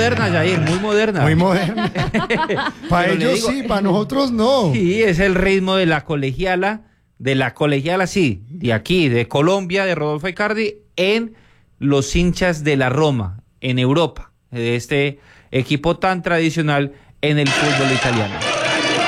moderna, Jair, muy moderna. Muy moderna. Para Pero le ellos digo, sí, para nosotros no. Sí, es el ritmo de la colegiala, sí, de aquí, de Colombia, de Rodolfo Icardi, en los hinchas de la Roma, en Europa, de este equipo tan tradicional en el fútbol italiano.